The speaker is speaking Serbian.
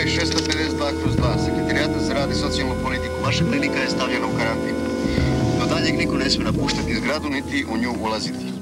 broj 652/2, Sekretarijata za rad i socijalnu politiku. Vaša klinika je stavljena u karantin. Do daljeg niko ne smije napuštati zgradu niti u nju ulaziti.